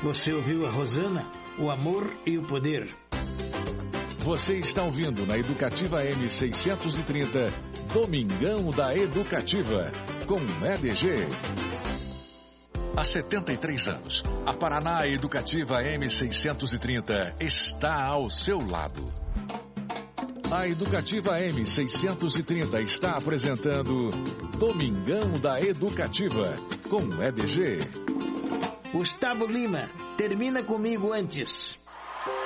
Você ouviu a Rosana? O amor e o poder. Você está ouvindo na Educativa M630, Domingão da Educativa, com EDG. Há 73 anos, a Paraná Educativa M630 está ao seu lado. A Educativa M630 está apresentando Domingão da Educativa, com EDG. Gustavo Lima, termina comigo antes.